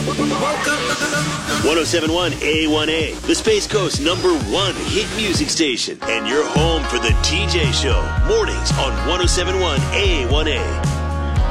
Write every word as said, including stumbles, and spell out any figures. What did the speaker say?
one oh seven point one A one A, the Space Coast number one hit music station, and your home for the T J Show, mornings on one oh seven point one A one A.